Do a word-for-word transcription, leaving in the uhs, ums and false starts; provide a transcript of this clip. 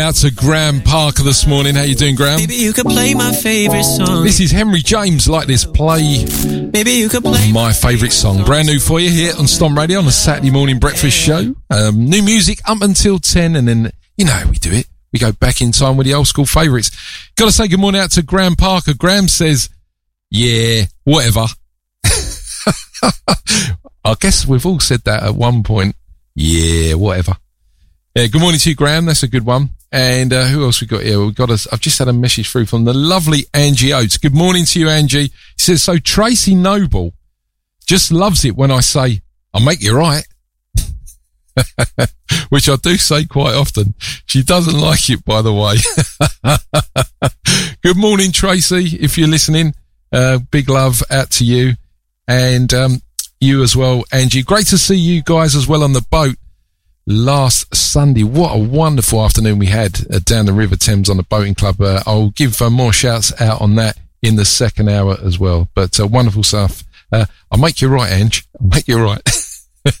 Out to Graham Parker this morning. How you doing, Graham? Maybe you could play my favourite song. This is Henry James. Like this, play Maybe you could play my favourite song. Brand new for you here on Stomp Radio on a Saturday morning breakfast show. Um, new music up until ten, and then, you know how we do it. We go back in time with the old school favourites. Got to say good morning out to Graham Parker. Graham says, yeah, whatever. I guess we've all said that at one point. Yeah, whatever. Yeah, good morning to you, Graham. That's a good one. And uh, who else we got here? We've got us. I've just had a message through from the lovely Angie Oates. Good morning to you, Angie. She says, so Tracy Noble just loves it when I say, I'll make you right. Which I do say quite often. She doesn't like it, by the way. Good morning, Tracy, if you're listening. Uh, big love out to you. And um, you as well, Angie. Great to see you guys as well on the boat last Sunday. What a wonderful afternoon we had uh, down the River Thames on the boating club. Uh, I'll give uh, more shouts out on that in the second hour as well. But uh, wonderful stuff. Uh, I'll make you right, Ange. I'll make you right.